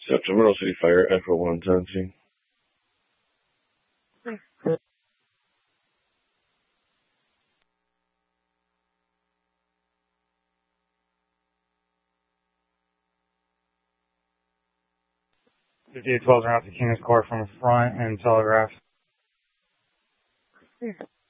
Sacramento City Fire, Echo 117. Fifty-eight 12 out to King's Court from the front and telegraph.